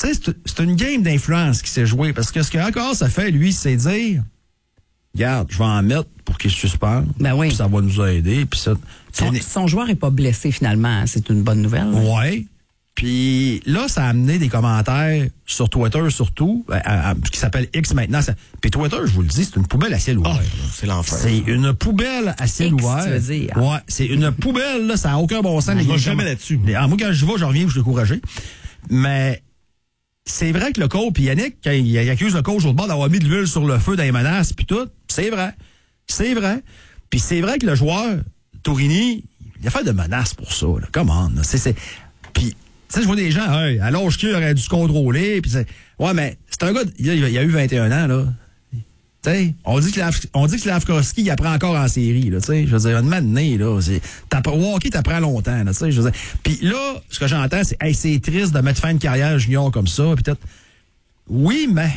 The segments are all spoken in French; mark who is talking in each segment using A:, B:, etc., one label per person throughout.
A: Tu sais, c'est une game d'influence qui s'est jouée. Parce que ce qu'encore ça fait, lui, c'est dire, regarde, je vais en mettre pour qu'il se suspende.
B: Ben oui.
A: Puis ça va nous aider. Puis ça,
B: son joueur n'est pas blessé finalement. C'est une bonne nouvelle.
A: Oui. Puis là, ça a amené des commentaires sur Twitter surtout, qui s'appelle X maintenant. Puis Twitter, je vous le dis, c'est une poubelle à ciel ouvert.
C: C'est l'enfer.
A: C'est une poubelle à ciel
B: X,
A: ouvert.
B: tu veux dire.
A: Ouais, c'est une poubelle, là, ça n'a aucun bon sens.
C: Je vais jamais là-dessus.
A: Moi, quand je vais, je reviens, je suis découragé. Mais c'est vrai que le coach, puis Yannick, quand il accuse le coach au bord d'avoir mis de l'huile sur le feu dans les menaces, puis tout, c'est vrai. C'est vrai. Puis c'est vrai que le joueur, Tourigny, il a fait de menaces pour ça. Là. Come on. Puis, tu sais, je vois des gens, hey, à l'âge qu'il aurait dû se contrôler. Puis ouais, mais c'est un gars, il a eu 21 ans, là. Tu sais, on dit que Slavkovski, il apprend encore en série, là. Tu sais, je veux dire, une matinée, là. Hockey, t'apprends longtemps, là. Tu sais, je veux dire. Puis là, ce que j'entends, c'est, hey, c'est triste de mettre fin à une carrière junior comme ça. Peut-être. Oui, mais.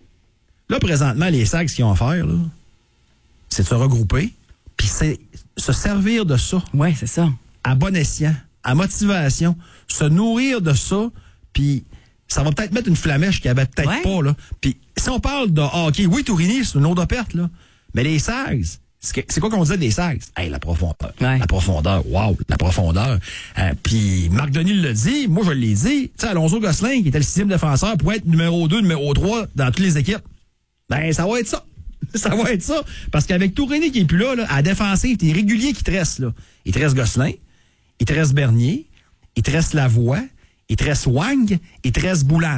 A: Là, présentement, les Sags, ce qu'ils ont à faire, là, c'est de se regrouper. Puis c'est se servir de ça.
B: Oui, c'est ça.
A: À bon escient, à motivation, se nourrir de ça, puis ça va peut-être mettre une flamèche qu'il n'y avait peut-être pas, là. Puis si on parle de hockey, oui, Tourigny, c'est une autre perte, là. Mais les Sags, c'est quoi qu'on disait des Sags? Hey, la profondeur.
B: Ouais.
A: La profondeur, wow, la profondeur. Puis Marc Denis le dit, moi je l'ai dit, tu sais, Alonso Gosselin, qui était le 6e défenseur, pourrait être numéro 2, numéro 3 dans toutes les équipes. Ben, ça va être ça. Ça va être ça. Parce qu'avec Tourigny qui est plus là, à la défensive, t'es régulier qui te reste, là. Il te reste Gosselin, il te reste Bernier, il te reste Lavoie, il te reste Wang, il te reste Boulans.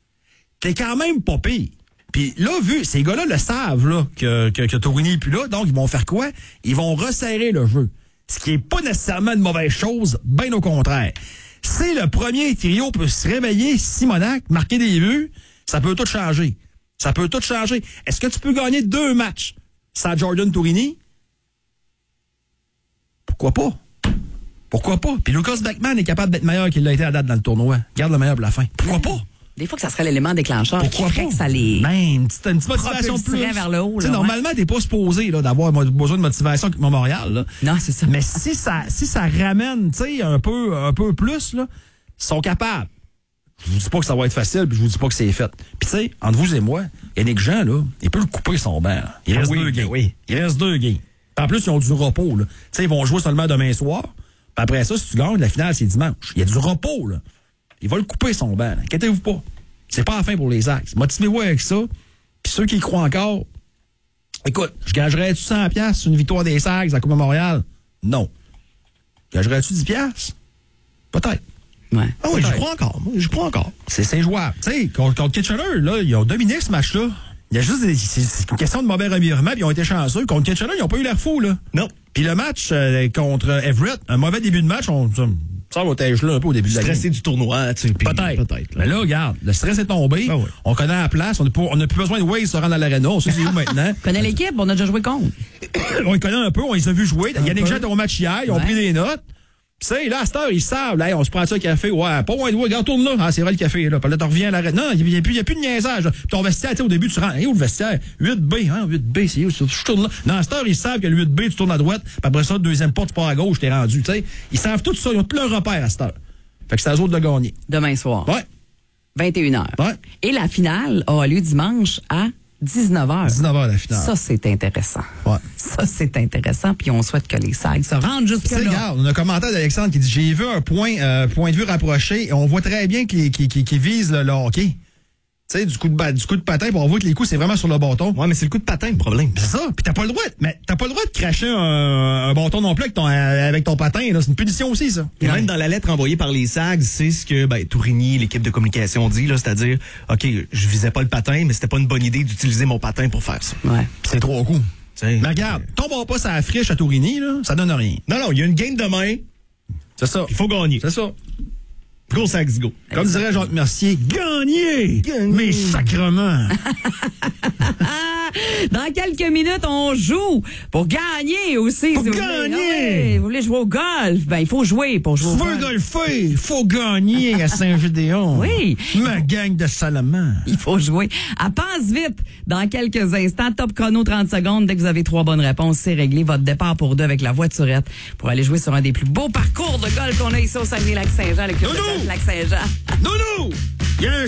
A: T'es quand même pas pire. Puis là, ces gars-là le savent, là, que Tourigny est plus là, donc ils vont faire quoi? Ils vont resserrer le jeu. Ce qui est pas nécessairement une mauvaise chose, bien au contraire. Si le premier trio peut se réveiller, Simonac, marquer des buts, ça peut tout changer. Ça peut tout changer. Est-ce que tu peux gagner 2 matchs sans Jordan Tourigny? Pourquoi pas? Pourquoi pas? Puis Lucas Beckman est capable d'être meilleur qu'il l'a été à date dans le tournoi. Garde le meilleur pour la fin. Pourquoi pas?
B: Des fois que ça serait l'élément déclencheur.
A: Pourquoi
B: qui ferait
A: pas?
B: Que ça les...
A: Une petite motivation de plus.
B: Vers le haut, là,
A: normalement, t'es pas supposé là, d'avoir besoin de motivation avec Montréal. Là.
B: Non, c'est ça.
A: Mais si ça ramène un peu plus, là, ils sont capables. Je vous dis pas que ça va être facile, puis je vous dis pas que c'est fait. Puis tu sais, entre vous et moi, Yannick Jean, là, il peut le couper son banc. Là. Il reste 2 games. Oui. Il reste 2 games. En plus, ils ont du repos. Tu sais, ils vont jouer seulement demain soir. Puis après ça, si tu gagnes, la finale, c'est dimanche. Il y a du repos, là. Il va le couper son banc. Inquiétez-vous pas. C'est pas la fin pour les Sags. Motivez-vous avec ça. Puis ceux qui y croient encore, écoute, je gagerais-tu 100$ sur une victoire des Sags à la Coupe Montréal? Non. Gagerais-tu 10$? Peut-être.
B: Ouais.
C: Ah oui, je crois encore.
A: C'est jouable. Tu sais, contre Kitchener, là, ils ont dominé ce match-là. Il y a juste c'est une question de mauvais revirement, puis ils ont été chanceux. Contre Kitchener, ils n'ont pas eu l'air fous, là.
C: Non.
A: Puis le match contre Everett, un mauvais début de match, ça va être là un peu au début de la game.
C: Stressé du tournoi, tu sais.
A: Peut-être. Mais là, regarde, le stress est tombé.
C: Ah oui.
A: On connaît la place. On n'a plus besoin de Waze se rendre à l'aréna. On sait c'est où maintenant.
B: On connaît l'équipe, on a déjà joué contre.
A: On les connaît un peu, on les a vus jouer. Yannick Jean était au match hier, ils ont pris des notes. Tu sais, là, à cette heure, ils savent. Là, on se prend ça au café. Ouais, pas loin de voir. Regarde, tourne là. Ah, c'est vrai le café, là. Puis là, tu reviens à l'arrêt. Non, il n'y a plus de niaisage. Puis ton vestiaire, tu sais, au début, tu rentres. Où le vestiaire? 8B, hein? 8B, c'est où? Je tourne là. Non, à cette heure, ils savent que le 8B, tu tournes à droite. Puis après ça, deuxième porte, tu pars à gauche, t'es rendu. Tu sais, ils savent tout ça. Ils ont tout leur repère à cette heure. Fait que c'est à eux autres de gagner.
B: Demain soir.
A: Ouais.
B: 21h.
A: Ouais.
B: Et la finale aura lieu dimanche à 19h.
A: 19h la finale.
B: Ça, c'est intéressant.
A: Ouais.
B: Ça, c'est intéressant. Puis on souhaite que les Sags se rendent jusque-là.
A: Regarde, on a un commentaire d'Alexandre qui dit « J'ai vu un point de vue rapproché et on voit très bien qu'ils visent le hockey. » Tu sais, du coup de patin, pour on voit que les coups, c'est vraiment sur le bâton.
C: Ouais, mais c'est le coup de patin, le problème.
A: C'est ça. Puis t'as pas le droit de cracher un bâton non plus avec ton patin. Là. C'est une punition aussi, ça.
C: Et même dans la lettre envoyée par les Sags, c'est ce que Tourigny, l'équipe de communication, dit, là, c'est-à-dire, OK, je visais pas le patin, mais c'était pas une bonne idée d'utiliser mon patin pour faire ça.
B: Ouais.
A: Puis c'est 3 coups.
C: T'sais,
A: mais regarde, tombons pas sa friche à Tourigny, là, ça donne rien.
C: Non, il y a une game demain.
A: C'est ça.
C: Il faut gagner.
A: C'est ça.
C: Go Sags, go.
A: Comme dirait Jacques Mercier, gagner! Mais sacrement!
B: Dans quelques minutes, on joue pour gagner aussi.
A: Pour
B: si
A: gagner!
B: Vous voulez jouer au golf? Ben, il faut jouer pour jouer au golf.
A: Tu veux golfer? Il faut gagner à Saint-Gédéon.
B: Oui.
A: Ma gang de Salamand.
B: Il faut jouer. À passe vite. Dans quelques instants, top chrono 30 secondes. Dès que vous avez 3 bonnes réponses, c'est réglé. Votre départ pour 2 avec la voiturette pour aller jouer sur un des plus beaux parcours de golf qu'on a ici au Saguenay-Lac-Saint-Jean, avec le Lac-Saint-Jean.
A: Non! Il y a un